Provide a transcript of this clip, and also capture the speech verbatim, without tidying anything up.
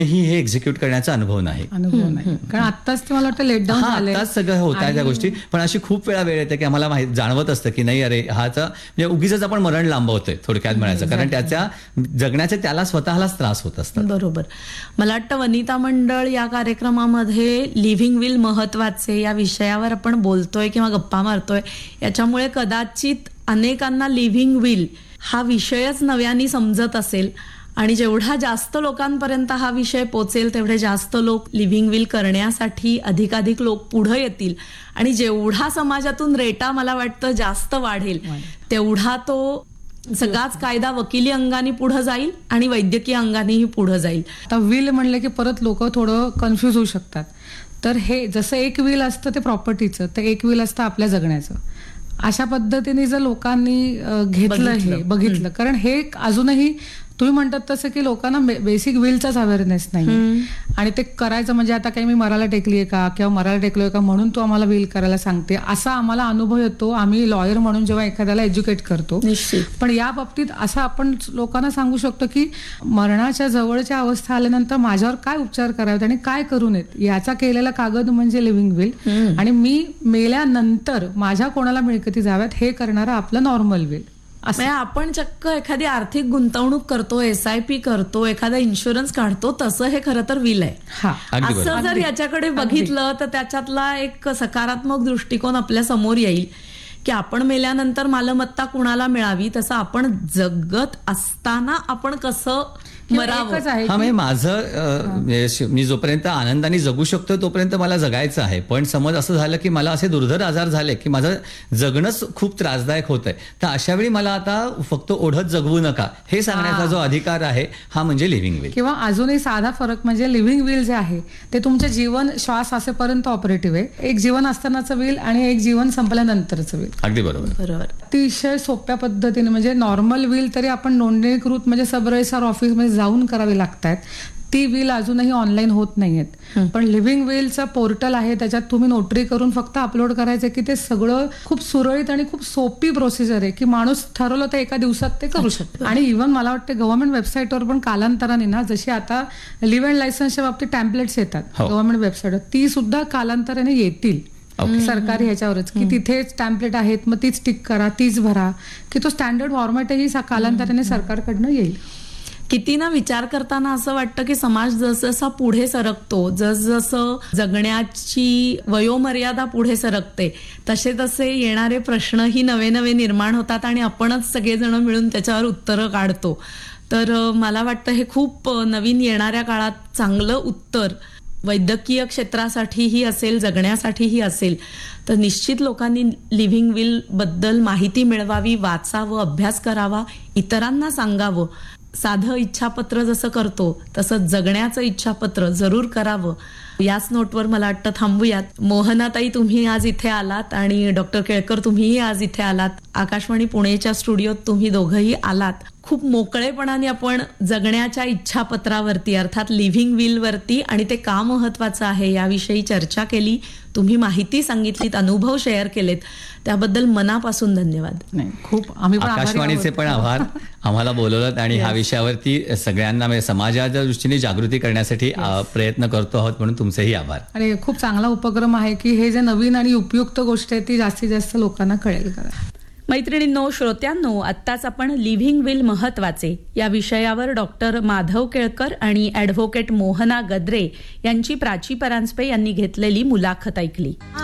ही हे एक्झिक्यूट करण्याचा अनुभव नाही अनुभव नाही, कारण आत्ताच ते मला वाटतं लेट डाऊन हा झाले. आताच सगळं होत आहे त्या गोष्टी. पण अशी खूप वेळा वेळ येते की आम्हाला माहित जाणवत असतं की नाही अरे हाचा म्हणजे उगीच आपण मरण लांबवतोय थोडक्यात म्हणायचं, कारण त्याच्या जगण्याचे त्याला स्वतःलाच त्रास होत असतात. बरोबर. मला वाटतं वनिता मंडळ या कार्यक्रमामध्ये लिव्हिंग विल महत्वाचे या विषयावर आपण बोलतोय किंवा गप्पा मारतोय, याच्यामुळे कदाचित अनेकांना लिव्हिंग विल हा विषयच नव्याने समजत असेल आणि जेवढा जास्त लोकांपर्यंत हा विषय पोचेल तेवढे जास्त लोक लिव्हिंग विल करण्यासाठी अधिकाधिक लोक पुढे येतील आणि जेवढा समाजातून रेटा मला वाटतं जास्त वाढेल तेवढा तो सगळाच कायदा वकिली अंगाने पुढे जाईल आणि वैद्यकीय अंगानेही पुढे जाईल. आता विल म्हणलं की परत लोक थोडं कन्फ्यूज होऊ शकतात. तर हे जसं एक विल असतं ते प्रॉपर्टीचं, तर एक विल असतं आपल्या जगण्याचं. अशा पद्धतीने जर लोकांनी घेतलं हे बघितलं, कारण हे अजूनही तुम्ही म्हणतात तसं की लोकांना बेसिक विलचाच अवेअरनेस नाही आणि ते करायचं म्हणजे आता काही मी मराला टेकलीये का किंवा मराला टेकलोय का म्हणून तू आम्हाला विल करायला सांगते, असा आम्हाला अनुभव येतो आम्ही लॉयर म्हणून जेव्हा एखाद्याला एज्युकेट करतो. पण या बाबतीत असं आपण लोकांना सांगू शकतो की मरणाच्या जवळच्या अवस्था आल्यानंतर माझ्यावर काय उपचार करावेत आणि काय करू नयेत याचा केलेला कागद म्हणजे लिव्हिंग विल, आणि मी मेल्यानंतर माझ्या कोणाला मिळकती जाव्यात हे करणारं आपलं नॉर्मल विल. म्हणजे आपण चक्क एखादी आर्थिक गुंतवणूक करतो, एस आय पी करतो, एखादा इन्शुरन्स काढतो, तसं हे खरं तर विल आहे. असं जर याच्याकडे बघितलं तर त्याच्यातला एक सकारात्मक दृष्टिकोन आपल्या समोर येईल की आपण मेल्यानंतर मालमत्ता कुणाला मिळावी, तसं आपण जगत असताना आपण कसं मरावं. हा म्हणजे माझं मी जोपर्यंत आनंदाने जगू शकतो तोपर्यंत मला जगायचं आहे. पण समज असं झालं की मला असे दुर्धर आजार झाले की माझं जगणंच खूप त्रासदायक होत आहे, तर अशा वेळी मला आता फक्त ओढत जगवू नका हे सांगण्याचा जो अधिकार आहे हा म्हणजे लिव्हिंग विल. किंवा अजूनही साधा फरक म्हणजे लिव्हिंग विल जे आहे ते तुमचे जीवन श्वास असेपर्यंत ऑपरेटिव्ह आहे. एक जीवन असतानाचं विल आणि एक जीवन संपल्यानंतरचं विल. अगदी बरोबर बरोबर. अतिशय सोप्या पद्धतीने म्हणजे नॉर्मल विल तरी आपण नोंदणीकृत म्हणजे सब रजिस्ट्रार ऑफिसमध्ये जाऊन करावे लागतात. ती विल अजूनही ऑनलाईन होत नाहीयेत. पण लिव्हिंग विलचं पोर्टल आहे, त्याच्यात तुम्ही नोटरी करून फक्त अपलोड करायचं की ते सगळं खूप सुरळीत आणि खूप सोपी प्रोसिजर आहे की माणूस ठरवलं तर एका दिवसात ते करू शकतो. आणि इव्हन मला वाटतं गव्हर्नमेंट वेबसाईटवर पण कालांतराने ना जशी आता लिव्ह अँड लायसन्सच्या बाबतीत टॅम्पलेट्स येतात गव्हर्नमेंट वेबसाईटवर, ती सुद्धा कालांतराने येतील सरकारी ह्याच्यावरच की तिथेच टॅम्पलेट आहेत मग तीच टिक करा तीच भरा, की तो स्टँडर्ड फॉर्मॅटही कालांतराने सरकारकडनं येईल. किती ना विचार करताना असं वाटतं की समाज जसजसा पुढे सरकतो, जसजसं जगण्याची वयोमर्यादा पुढे सरकते, तसे तसे येणारे प्रश्नही नवे नवे निर्माण होतात आणि आपणच सगळेजण मिळून त्याच्यावर उत्तरं काढतो. तर मला वाटतं हे खूप नवीन येणाऱ्या काळात चांगलं उत्तर वैद्यकीय क्षेत्रासाठीही असेल, जगण्यासाठीही असेल, तर निश्चित लोकांनी लिव्हिंग विल बद्दल माहिती मिळवावी, वाचावं, अभ्यास करावा, इतरांना सांगावं. साधं इच्छापत्र जसं करतो तसं जगण्याचं इच्छापत्र जरूर करावं. याच नोटवर मला वाटतं थांबूयात. मोहनाताई तुम्ही आज इथे आलात आणि डॉक्टर केळकर तुम्हीही आज इथे आलात. आकाशवाणी पुणेच्या स्टुडिओत तुम्ही दोघंही आलात. खूप मोकळेपणाने आपण जगण्याच्या इच्छापत्रावरती अर्थात लिव्हिंग विल वरती आणि ते का महत्वाचं आहे याविषयी चर्चा केली. तुम्ही माहिती सांगितलीत, अनुभव शेअर केलेत, त्याबद्दल मनापासून धन्यवाद. नाही खूप आम्ही आकाशवाणीचे पण आभार, आम्हाला बोलवलं आणि ह्या विषयावरती सगळ्यांना म्हणजे समाजाच्या दृष्टीने जागृती करण्यासाठी प्रयत्न करतो आहोत म्हणून तुमचेही आभार. आणि खूप चांगला उपक्रम आहे की हे जे नवीन आणि उपयुक्त गोष्ट आहे ती जास्तीत जास्त लोकांना कळेल. करा मैत्रिणींनो, श्रोत्यांनो, आत्ताच आपण लिव्हिंग विल महत्वाचे या विषयावर डॉक्टर माधव केळकर आणि ॲडव्होकेट मोहना गद्रे यांची प्राची परांजपे यांनी घेतलेली मुलाखत ऐकली.